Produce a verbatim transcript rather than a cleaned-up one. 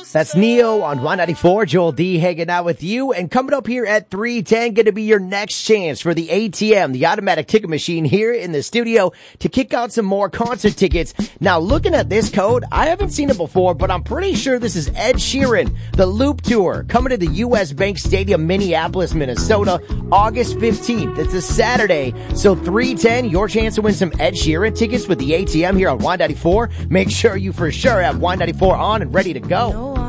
That's Neo on one ninety-four. Joel D hanging out with you. And coming up here at three ten, going to be your next chance for the A T M, the automatic ticket machine here in the studio to kick out some more concert tickets. Now, looking at this code, I haven't seen it before, but I'm pretty sure this is Ed Sheeran, the Loop Tour, coming to the U S Bank Stadium, Minneapolis, Minnesota, August fifteenth. It's a Saturday. So three ten, your chance to win some Ed Sheeran tickets with the A T M here on one ninety-four. Make sure you for sure have one ninety-four on and ready to go.